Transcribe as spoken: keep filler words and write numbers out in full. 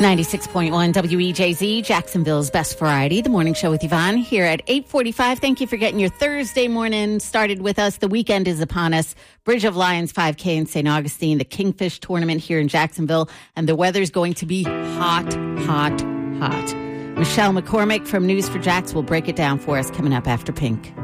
ninety-six point one W E J Z, Jacksonville's best variety. The morning show with Yvonne here at eight forty-five. Thank you for getting your Thursday morning started with us. The weekend is upon us. Bridge of Lions five K in Saint Augustine, the Kingfish tournament here in Jacksonville, and the weather's going to be hot, hot, hot. Michelle McCormick from News four Jax will break it down for us coming up after Pink.